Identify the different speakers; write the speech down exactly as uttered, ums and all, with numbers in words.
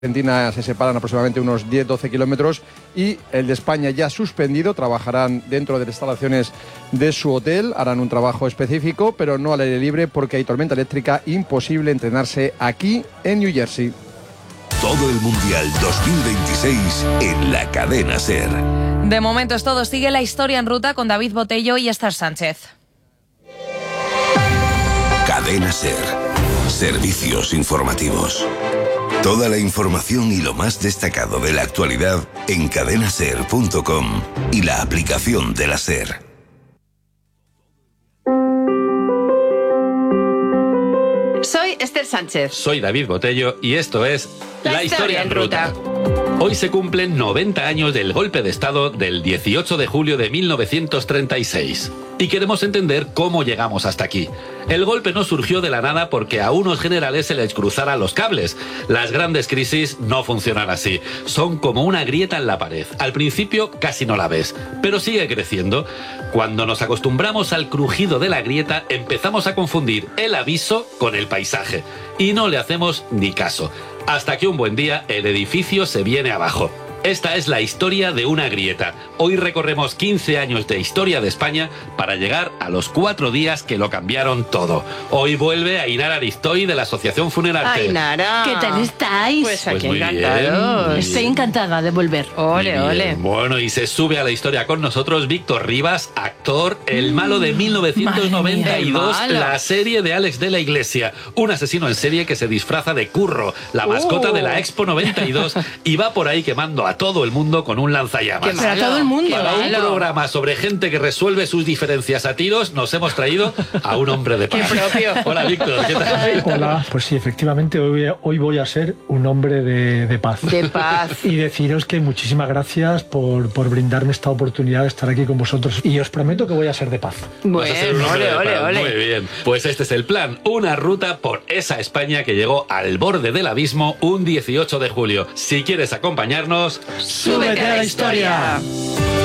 Speaker 1: Argentina se separan aproximadamente unos diez a doce kilómetros y el de España ya suspendido. Trabajarán dentro de las instalaciones de su hotel, harán un trabajo específico, pero no al aire libre porque hay tormenta eléctrica, imposible entrenarse aquí en New Jersey.
Speaker 2: Todo el Mundial dos mil veintiséis en la cadena SER.
Speaker 3: De momento es todo. Sigue la historia en ruta con David Botello y Esther Sánchez.
Speaker 2: Cadena SER. Servicios informativos. Toda la información y lo más destacado de la actualidad en cadena ser punto com y la aplicación de la SER.
Speaker 4: Soy Esther Sánchez.
Speaker 5: Soy David Botello y esto es La, la Historia en Ruta. ruta. Hoy se cumplen noventa años del golpe de Estado del dieciocho de julio de mil novecientos treinta y seis. Y queremos entender cómo llegamos hasta aquí. El golpe no surgió de la nada porque a unos generales se les cruzaran los cables. Las grandes crisis no funcionan así. Son como una grieta en la pared. Al principio casi no la ves, pero sigue creciendo. Cuando nos acostumbramos al crujido de la grieta, empezamos a confundir el aviso con el paisaje. Y no le hacemos ni caso. Hasta que un buen día el edificio se viene abajo. Esta es la historia de una grieta. Hoy recorremos quince años de historia de España para llegar a los cuatro días que lo cambiaron todo. Hoy vuelve Ainara Aristoy de la Asociación Funerarte.
Speaker 4: Ainara,
Speaker 6: ¿qué tal estáis?
Speaker 4: Pues aquí
Speaker 5: pues
Speaker 4: encantados.
Speaker 6: Estoy encantada de volver.
Speaker 4: Ole, ole.
Speaker 5: Bueno, y se sube a la historia con nosotros Víctor Rivas, actor, el malo de mil novecientos noventa y dos,
Speaker 4: mía,
Speaker 5: la serie de Alex de la Iglesia. Un asesino en serie que se disfraza de Curro, la mascota
Speaker 4: Oh.
Speaker 5: de la Expo noventa y dos, y va por ahí quemando a a todo el mundo con un lanzallamas.
Speaker 4: Qué
Speaker 6: Pero a
Speaker 4: malo,
Speaker 6: todo el mundo.
Speaker 4: qué
Speaker 5: Para un
Speaker 4: malo.
Speaker 5: programa sobre gente que resuelve sus diferencias a tiros, nos hemos traído a un hombre de paz.
Speaker 4: Qué propio.
Speaker 5: Hola, Víctor, ¿qué tal?
Speaker 7: Hola, pues sí, efectivamente, hoy, hoy voy a ser un hombre de, de paz.
Speaker 4: De paz.
Speaker 7: Y deciros que muchísimas gracias por, por brindarme esta oportunidad de estar aquí con vosotros. Y os prometo que voy a ser de paz.
Speaker 5: Vas a ser un
Speaker 4: Bueno,
Speaker 5: hombre
Speaker 4: ole,
Speaker 5: de
Speaker 4: ole,
Speaker 5: paz.
Speaker 4: ole.
Speaker 5: Muy bien. Pues este es el plan. Una ruta por esa España que llegó al borde del abismo un dieciocho de julio. Si quieres acompañarnos,
Speaker 4: Súbete a la historia.